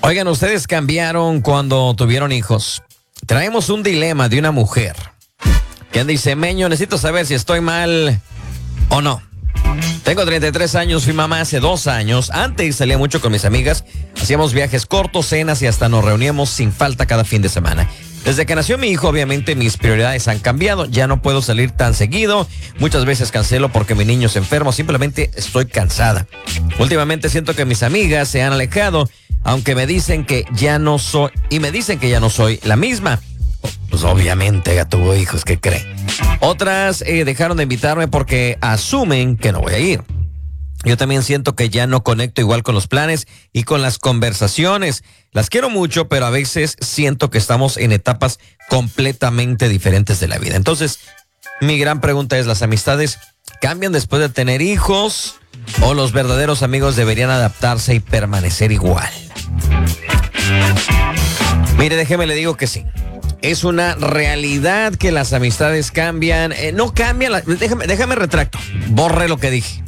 Oigan, ustedes cambiaron cuando tuvieron hijos. Traemos un dilema de una mujer que dice: Meño, necesito saber si estoy mal o no. Tengo 33 años, fui mamá hace 2 años. Antes salía mucho con mis amigas, hacíamos viajes cortos, cenas y hasta nos reuníamos sin falta cada fin de semana. Desde que nació mi hijo, obviamente mis prioridades han cambiado. Ya no puedo salir tan seguido. Muchas veces cancelo porque mi niño se enferma. Simplemente estoy cansada. Últimamente siento que mis amigas se han alejado, aunque me dicen que ya no soy la misma. Pues obviamente ya tuvo hijos, ¿qué cree? Otras dejaron de invitarme porque asumen que no voy a ir. Yo también siento que ya no conecto igual con los planes y con las conversaciones. Las quiero mucho, pero a veces siento que estamos en etapas completamente diferentes de la vida. Entonces, mi gran pregunta es: ¿las amistades cambian después de tener hijos o los verdaderos amigos deberían adaptarse y permanecer igual? Mire, déjeme le digo que sí. Es una realidad que las amistades cambian. No cambian. Déjame retracto. Borre lo que dije.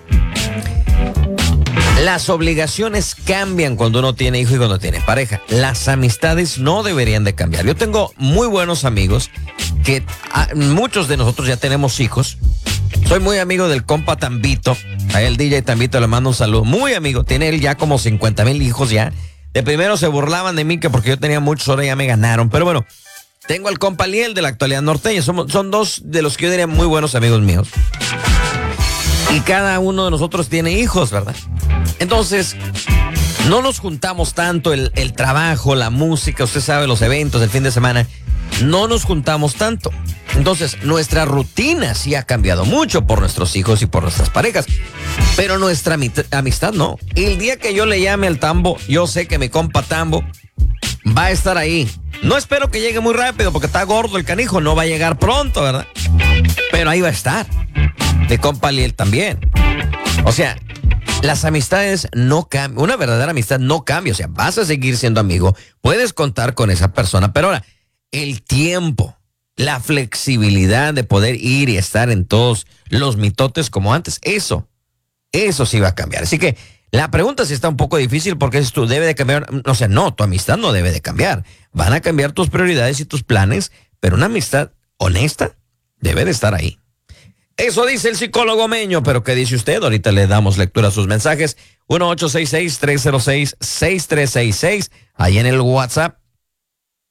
Las obligaciones cambian cuando uno tiene hijo y cuando tiene pareja. Las amistades no deberían de cambiar. Yo tengo muy buenos amigos que muchos de nosotros ya tenemos hijos. Soy muy amigo del compa Tambito. A él, DJ Tambito, le mando un saludo. Muy amigo. Tiene él ya como 50,000 hijos ya. De primero se burlaban de mí que porque yo tenía muchos, ahora ya me ganaron. Pero bueno, tengo al compa Liel de la Actualidad Norteña. Son dos de los que yo diría muy buenos amigos míos. Y cada uno de nosotros tiene hijos, ¿verdad? Entonces, no nos juntamos tanto, el trabajo, la música, usted sabe, los eventos, el fin de semana. No nos juntamos tanto. Entonces, nuestra rutina sí ha cambiado mucho por nuestros hijos y por nuestras parejas. Pero nuestra amistad no. El día que yo le llame al Tambo, yo sé que mi compa Tambo va a estar ahí. No espero que llegue muy rápido porque está gordo el canijo, no va a llegar pronto, ¿verdad? Pero ahí va a estar. De compa Liel también. O sea, las amistades no cambian. Una verdadera amistad no cambia. O sea, vas a seguir siendo amigo, puedes contar con esa persona, pero ahora, el tiempo, la flexibilidad de poder ir y estar en todos los mitotes como antes, eso sí va a cambiar. Así que la pregunta sí está un poco difícil porque tú debe de cambiar. O sea, no, tu amistad no debe de cambiar. Van a cambiar tus prioridades y tus planes, pero una amistad honesta debe de estar ahí. Eso dice el psicólogo Meño, pero ¿qué dice usted? Ahorita le damos lectura a sus mensajes. 1-866-306-6366, ahí en el WhatsApp.